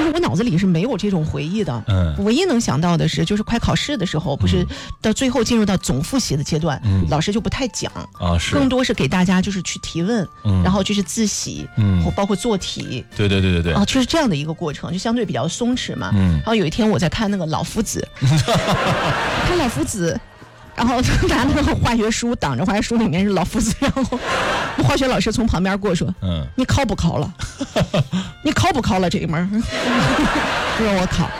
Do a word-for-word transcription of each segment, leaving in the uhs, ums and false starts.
就是我脑子里是没有这种回忆的。嗯，唯一能想到的是，就是快考试的时候，不是到最后进入到总复习的阶段，嗯、老师就不太讲啊，是更多是给大家就是去提问，嗯、然后就是自习，嗯，包括做题。 对对对对对。 啊，就是这样的一个过程，就相对比较松弛嘛。嗯。然后有一天我在看那个老夫子，看老夫子。然后拿那个化学书挡着，化学书里面是老夫子，然后化学老师从旁边过说：“嗯，你考不考了？你考不考了这一门？”让我考。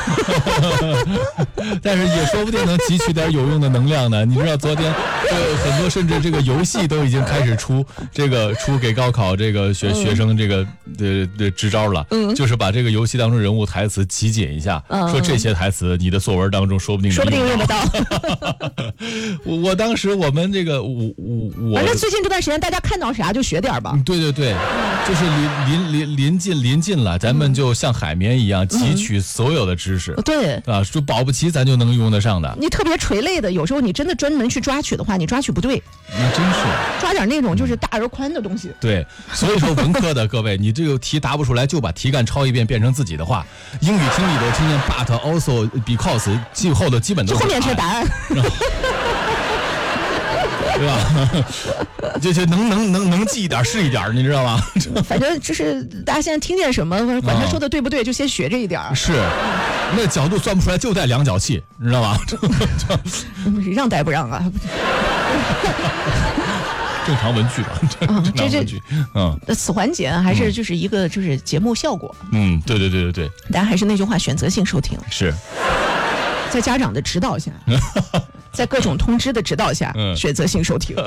但是也说不定能汲取点有用的能量呢。你知道昨天呃很多甚至这个游戏都已经开始出这个出给高考这个学学生这个的的支招了，嗯，就是把这个游戏当中人物台词集锦一下，嗯、说这些台词你的作文当中说不定说不定用得到。 我我当时我们这个我我我反正最近这段时间大家看到啥就学点吧。 对对对，就是临临临临近临近了，咱们就像海绵一样汲取所有的知识。 嗯、对啊，说保不齐咱就能用得上的。 你特别垂类的，有时候你真的专门去抓取的话，你抓取不对。 那真是抓点那种就是大而宽的东西。 对，所以说文科的各位，你这个题答不出来，就把题干抄一遍，变成自己的话。英语听里头听见 but also because 最后的基本都是后面是答案。 对吧？就就能能能能记一点是一点，你知道吗？ 反正就是大家现在听见什么，管他说的对不对，就先学这一点。 是，那角度算不出来，就带量角器，你知道吗？ 让带不让啊？ 正常文具吧，正常文具。嗯， 此环节还是就是一个就是节目效果。 嗯，对对对对对。 大家还是那句话，选择性收听。 是。 在家长的指导下，在各种通知的指导下，嗯、选择性收听。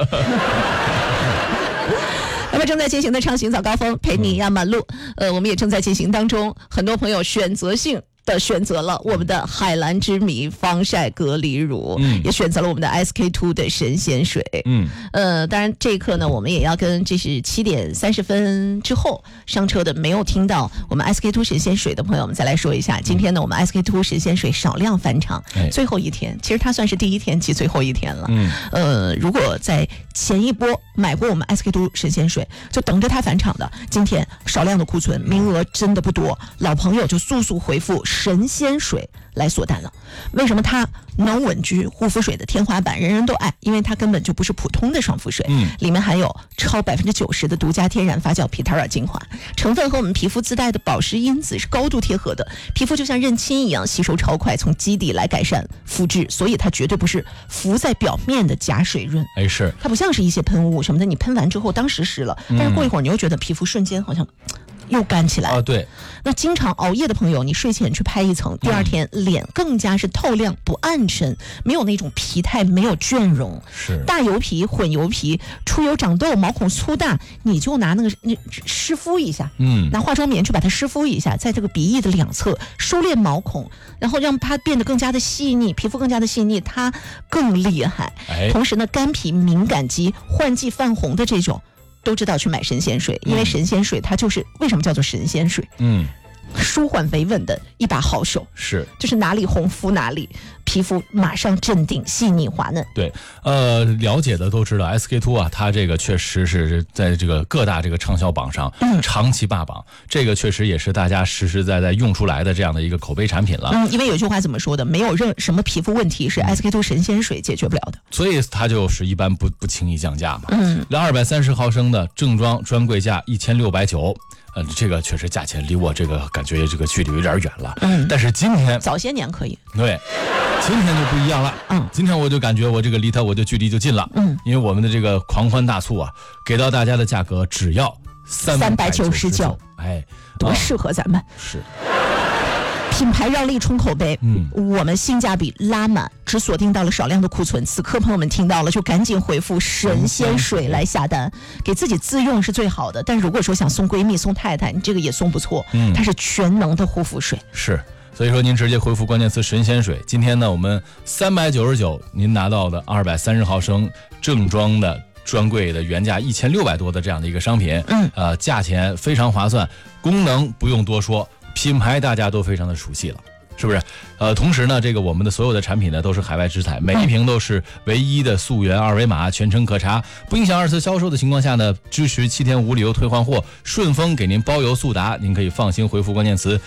那么正在进行的畅行早高峰陪你压马路，呃，我们也正在进行当中，很多朋友选择性的选择了我们的海蓝之谜防晒隔离乳，嗯，也选择了我们的 S K 二 的神仙水，嗯，呃，当然这一刻呢，我们也要跟这是七点三十分之后上车的没有听到我们 S K 二 神仙水的朋友们再来说一下，今天呢，我们 S K 二 神仙水少量返场，哎、最后一天，其实它算是第一天及最后一天了，嗯，呃，如果在前一波买过我们 S K 二 神仙水，就等着它返场的，今天少量的库存，名额真的不多，老朋友就速速回复神仙水来锁单了。为什么它能稳居护肤水的天花板，人人都爱？因为它根本就不是普通的爽肤水，嗯，里面含有超百分之九十的独家天然发酵皮塔尔精华，成分和我们皮肤自带的保湿因子是高度贴合的，皮肤就像认亲一样吸收超快，从基底来改善肤质，所以它绝对不是浮在表面的假水润。 哎，是它不像是一些喷雾什么的，你喷完之后当时湿了，但是过一会儿你又觉得皮肤瞬间好像又干起来啊！对， 那经常熬夜的朋友，你睡前去拍一层，第二天脸更加是透亮不暗沉，没有那种疲态，没有倦容。 是大油皮、混油皮、出油长痘、毛孔粗大，你就拿那个那湿敷一下，嗯，拿化妆棉去把它湿敷一下，在这个鼻翼的两侧收敛毛孔，然后让它变得更加的细腻，皮肤更加的细腻，它更厉害。哎、同时呢，干皮、敏感肌、换季泛红的这种。都知道去买神仙水，因为神仙水它就是为什么叫做神仙水？嗯，舒缓维稳的一把好手， 是就是哪里红敷哪里，皮肤马上镇定细腻滑嫩。 对，呃，了解的都知道 S K 二 啊，它这个确实是在这个各大这个畅销榜上、嗯、长期霸榜，这个确实也是大家实实在在用出来的这样的一个口碑产品了。 嗯，因为有句话怎么说的，没有任什么皮肤问题是 S K 二 神仙水解决不了的， 所以它就是一般不不轻易降价嘛。嗯，那二百三十毫升的正装专柜价一千六百九。呃，这个确实价钱离我这个感觉这个距离有点远了。嗯，但是今天早些年可以， 对，今天就不一样了。嗯，今天我就感觉我这个离它我就距离就近了。嗯，因为我们的这个狂欢大促啊，给到大家的价格只要三百九十九，哎， 多适合咱们。 是。 品牌让利冲口碑，嗯，我们性价比拉满，只锁定到了少量的库存。此刻朋友们听到了，就赶紧回复神仙水来下单，给自己自用是最好的。但如果说想送闺蜜、送太太，你这个也送不错，嗯，它是全能的护肤水。 是，所以说您直接回复关键词神仙水。今天呢，我们三百九十九，您拿到的二百三十毫升正装的。专柜的原价一千六百多的这样的一个商品，嗯，呃，价钱非常划算，功能不用多说，品牌大家都非常的熟悉了，是不是？呃，同时呢，这个我们的所有的产品呢都是海外直采，每一瓶都是唯一的溯源二维码，全程可查，不影响二次销售的情况下呢，支持七天无理由退换货，顺丰给您包邮速达，您可以放心回复关键词